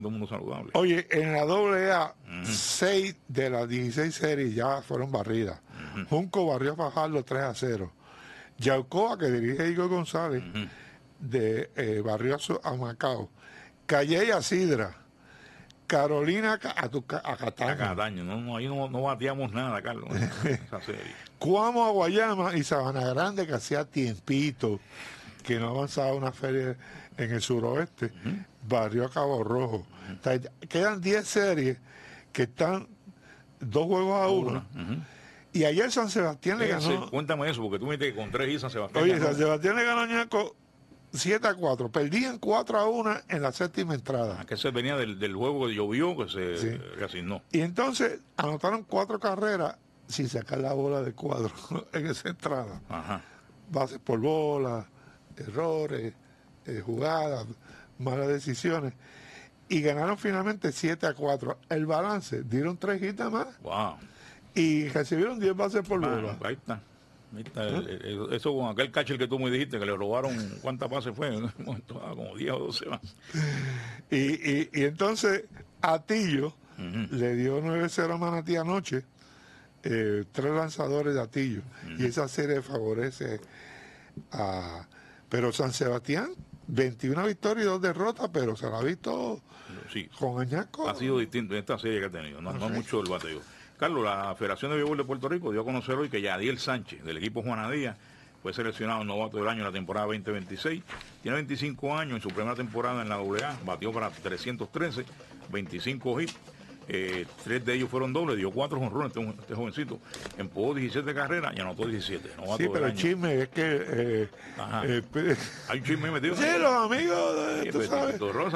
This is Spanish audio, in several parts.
todo el mundo saludable. Oye, en la AA, 6 de las 16 series ya fueron barridas. Junco barrió a Fajardo 3-0. Yaucoa, que dirige Igor González, barrió a Macao. Calle y a Sidra. Carolina a Cataño. Ahí no bateamos nada, Carlos, en esa serie. Cuamo a Guayama y Sabana Grande, que hacía tiempito que no avanzaba una feria en el suroeste, barrió a Cabo Rojo. O sea, quedan 10 series que están 2 juegos a 1. Y ayer San Sebastián le ganó. Cuéntame eso, porque tú me dijiste que con 3 y San Sebastián. Oye, San Sebastián le ganó a Ñaco 7-4. Perdían 4-1 en la séptima entrada. Que se venía del juego que llovió, que se reasignó. Y entonces anotaron 4 carreras sin sacar la bola del cuadro en esa entrada. Bases por bola, errores, jugadas, malas decisiones. Y ganaron finalmente 7-4. El balance, dieron 3 hits más. Wow. Y recibieron 10 bases por bola. Ahí está. Eso con aquel catcher que tú me dijiste, que le robaron, ¿cuántas bases fue? Como 10 o 12 más. Y entonces Atillo le dio 9-0 a Manatí anoche. 3 lanzadores de Atillo. Y esa serie favorece a... Pero San Sebastián, 21 victorias y 2 derrotas, pero se la ha visto con Añasco. Ha sido distinto en esta serie que ha tenido, no mucho el bateo. Carlos, la Federación de Béisbol de Puerto Rico dio a conocer hoy que Yadiel Sánchez, del equipo Juana Díaz, fue seleccionado novato del año en la temporada 2026. Tiene 25 años, en su primera temporada en la AA, batió para 313, 25 hits. 3 de ellos fueron dobles, dio 4 jonrones este jovencito. Empujó 17 carreras y anotó 17. Sí, pero el chisme es que... hay un chisme metido. Sí, los amigos, tú sabes. Rosa,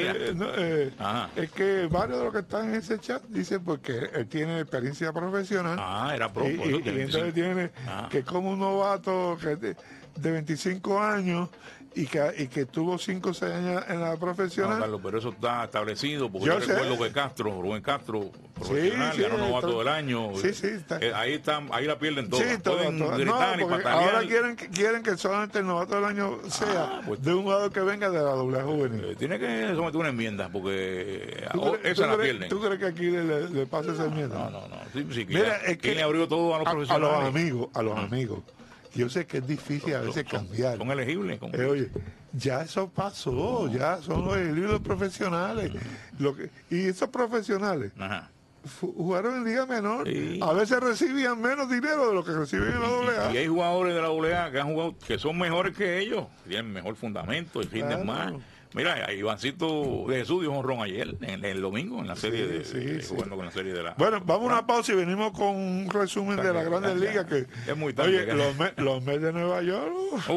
es que varios de los que están en ese chat dicen porque él tiene experiencia profesional. Era pro. Y entonces tiene que como un novato que de 25 años... Y que tuvo 5 o 6 años en la profesional. No, Carlos, pero eso está establecido, porque yo recuerdo que Rubén Castro, profesional, ganó novato del año. Ahí la pierden todas. Pueden gritar y patalear. Ahora quieren que solamente el novato del año sea de un jugador que venga de la doble juvenil. Tiene que someter una enmienda, porque esa la pierden. ¿Tú crees que aquí le pasa esa enmienda? No. Mira, es que le abrió todo a los profesionales. A los amigos. Yo sé que es difícil a veces cambiar. Son elegibles. Oye, ya eso pasó, ya son los elegibles profesionales. Y esos profesionales jugaron en Liga Menor. A veces recibían menos dinero de lo que reciben en la AA. Y hay jugadores de la AA que han jugado, que son mejores que ellos, tienen mejor fundamento y rinden más. Mira, Ivancito de Jesús dio un jonrón ayer, en el domingo, en la serie jugando con la serie de la... Bueno, vamos a una pausa y venimos con un resumen de las Grandes Ligas que... Es muy tarde. Oye, los Mets de Nueva York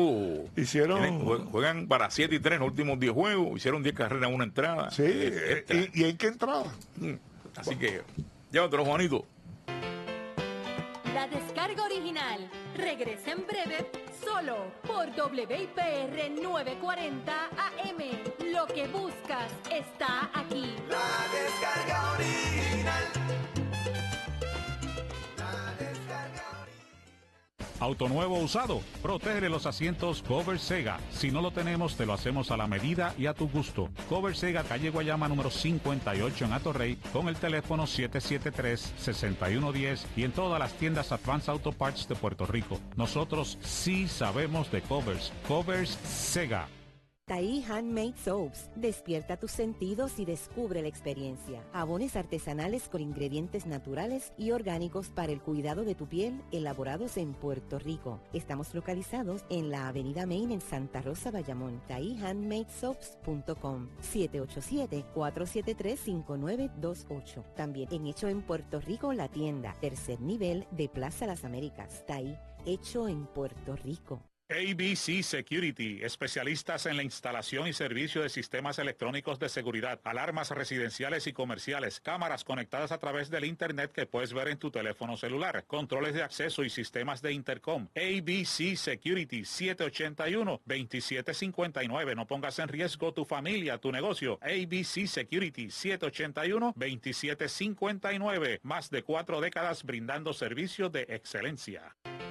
juegan para 7-3 en los últimos 10 juegos, hicieron 10 carreras en una entrada. Sí, ¿y en qué entrada? Así que, llévatelo, Juanito. La descarga original regresa en breve solo por WIPR 940 AM. Lo que buscas está aquí. La descarga original. La descarga original. Auto nuevo o usado, protege los asientos Cover Sega. Si no lo tenemos, te lo hacemos a la medida y a tu gusto. Cover Sega, calle Guayama número 58 en Atorrey, con el teléfono 773-6110 y en todas las tiendas Advance Auto Parts de Puerto Rico. Nosotros sí sabemos de covers. Covers Sega. Taí Handmade Soaps. Despierta tus sentidos y descubre la experiencia. Jabones artesanales con ingredientes naturales y orgánicos para el cuidado de tu piel, elaborados en Puerto Rico. Estamos localizados en la Avenida Main en Santa Rosa, Bayamón. TaíHandmadeSoaps.com 787-473-5928. También en Hecho en Puerto Rico, la tienda. Tercer nivel de Plaza Las Américas. Taí, hecho en Puerto Rico. ABC Security, especialistas en la instalación y servicio de sistemas electrónicos de seguridad, alarmas residenciales y comerciales, cámaras conectadas a través del Internet que puedes ver en tu teléfono celular, controles de acceso y sistemas de intercom. ABC Security, 781-2759. No pongas en riesgo tu familia, tu negocio. ABC Security, 781-2759. Más de 4 décadas brindando servicios de excelencia.